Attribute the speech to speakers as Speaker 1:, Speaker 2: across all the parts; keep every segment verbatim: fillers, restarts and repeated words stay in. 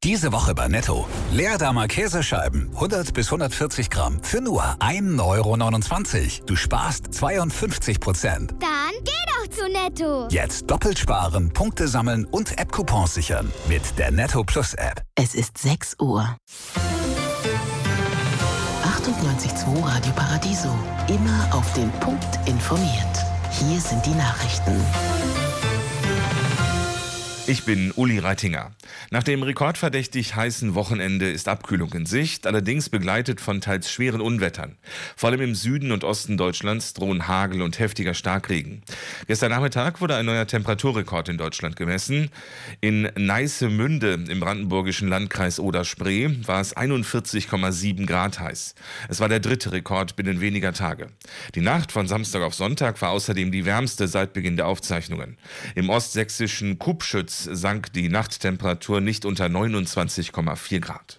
Speaker 1: Diese Woche bei Netto. Leerdammer Käsescheiben, hundert bis hundertvierzig Gramm für nur ein Euro neunundzwanzig. Du sparst zweiundfünfzig Prozent.
Speaker 2: Dann geh doch zu Netto.
Speaker 1: Jetzt doppelt sparen, Punkte sammeln und App-Coupons sichern mit der Netto Plus App.
Speaker 3: Es ist sechs Uhr. achtundneunzig Komma zwei Radio Paradiso. Immer auf den Punkt informiert. Hier sind die Nachrichten.
Speaker 4: Ich bin Uli Reitinger. Nach dem rekordverdächtig heißen Wochenende ist Abkühlung in Sicht, allerdings begleitet von teils schweren Unwettern. Vor allem im Süden und Osten Deutschlands drohen Hagel und heftiger Starkregen. Gestern Nachmittag wurde ein neuer Temperaturrekord in Deutschland gemessen. In Neissemünde im brandenburgischen Landkreis Oder-Spree war es einundvierzig Komma sieben Grad heiß. Es war der dritte Rekord binnen weniger Tage. Die Nacht von Samstag auf Sonntag war außerdem die wärmste seit Beginn der Aufzeichnungen. Im ostsächsischen Kupschütz sank die Nachttemperatur nicht unter neunundzwanzig Komma vier Grad.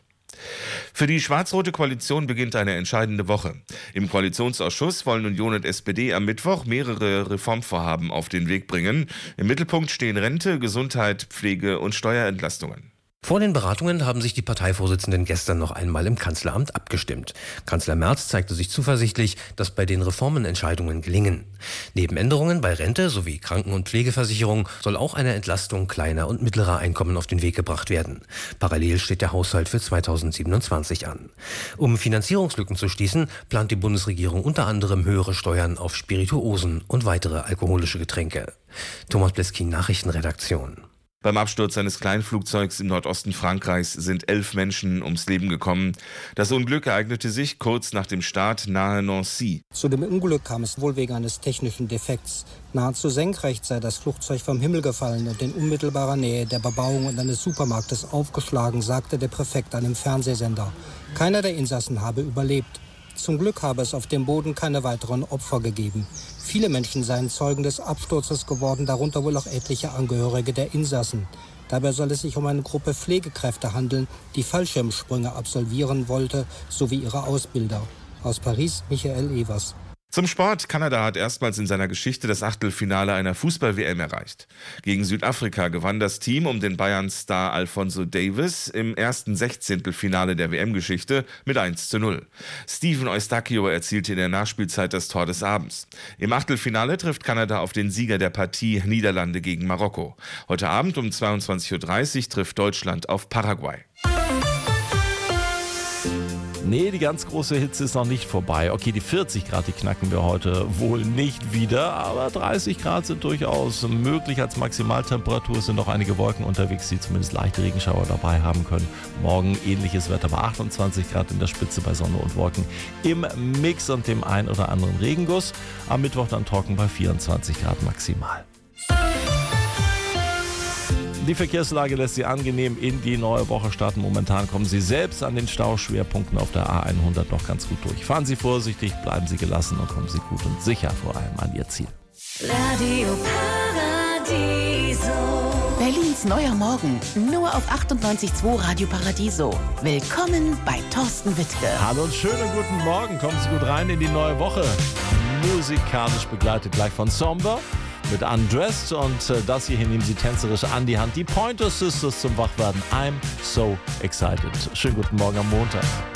Speaker 4: Für die schwarz-rote Koalition beginnt eine entscheidende Woche. Im Koalitionsausschuss wollen Union und S P D am Mittwoch mehrere Reformvorhaben auf den Weg bringen. Im Mittelpunkt stehen Rente, Gesundheit, Pflege und Steuerentlastungen.
Speaker 5: Vor den Beratungen haben sich die Parteivorsitzenden gestern noch einmal im Kanzleramt abgestimmt. Kanzler Merz zeigte sich zuversichtlich, dass bei den Reformen Entscheidungen gelingen. Neben Änderungen bei Rente sowie Kranken- und Pflegeversicherung soll auch eine Entlastung kleiner und mittlerer Einkommen auf den Weg gebracht werden. Parallel steht der Haushalt für zweitausendsiebenundzwanzig an. Um Finanzierungslücken zu schließen, plant die Bundesregierung unter anderem höhere Steuern auf Spirituosen und weitere alkoholische Getränke. Thomas Bleskin, Nachrichtenredaktion.
Speaker 4: Beim Absturz eines Kleinflugzeugs im Nordosten Frankreichs sind elf Menschen ums Leben gekommen. Das Unglück ereignete sich kurz nach dem Start nahe Nancy.
Speaker 6: Zu dem Unglück kam es wohl wegen eines technischen Defekts. Nahezu senkrecht sei das Flugzeug vom Himmel gefallen und in unmittelbarer Nähe der Bebauung und eines Supermarktes aufgeschlagen, sagte der Präfekt einem Fernsehsender. Keiner der Insassen habe überlebt. Zum Glück habe es auf dem Boden keine weiteren Opfer gegeben. Viele Menschen seien Zeugen des Absturzes geworden, darunter wohl auch etliche Angehörige der Insassen. Dabei soll es sich um eine Gruppe Pflegekräfte handeln, die Fallschirmsprünge absolvieren wollte, sowie ihre Ausbilder. Aus Paris, Michael Evers.
Speaker 4: Zum Sport. Kanada hat erstmals in seiner Geschichte das Achtelfinale einer Fußball-W M erreicht. Gegen Südafrika gewann das Team um den Bayern-Star Alphonso Davies im ersten Sechzehntelfinale der W M-Geschichte mit eins zu null. Steven Eustachio erzielte in der Nachspielzeit das Tor des Abends. Im Achtelfinale trifft Kanada auf den Sieger der Partie Niederlande gegen Marokko. Heute Abend um zweiundzwanzig Uhr dreißig trifft Deutschland auf Paraguay.
Speaker 7: Nee, die ganz große Hitze ist noch nicht vorbei. Okay, die vierzig Grad, die knacken wir heute wohl nicht wieder, aber dreißig Grad sind durchaus möglich als Maximaltemperatur. Es sind noch einige Wolken unterwegs, die zumindest leichte Regenschauer dabei haben können. Morgen ähnliches Wetter bei achtundzwanzig Grad in der Spitze bei Sonne und Wolken im Mix und dem ein oder anderen Regenguss. Am Mittwoch dann trocken bei vierundzwanzig Grad maximal. Die Verkehrslage lässt Sie angenehm in die neue Woche starten. Momentan kommen Sie selbst an den Stauschwerpunkten auf der A hundert noch ganz gut durch. Fahren Sie vorsichtig, bleiben Sie gelassen und kommen Sie gut und sicher vor allem an Ihr Ziel.
Speaker 8: Radio Paradiso.
Speaker 3: Berlins neuer Morgen, nur auf achtundneunzig Komma zwei Radio Paradiso. Willkommen bei Thorsten Wittke.
Speaker 7: Hallo und schönen guten Morgen. Kommen Sie gut rein in die neue Woche. Musikalisch begleitet gleich von Somber mit Undressed und äh, das hier nehmen Sie tänzerisch an die Hand. Die Pointer Sisters zum Wachwerden. I'm so excited. Schönen guten Morgen am Montag.